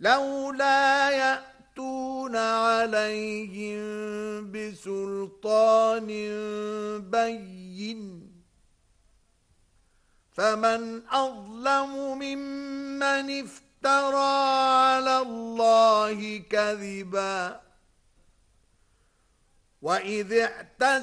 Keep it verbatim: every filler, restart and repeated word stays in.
لولا يأتون عليهم بسلطان بين فمن أظلم ممن افترى على الله كذبا وإذ اعتزلوا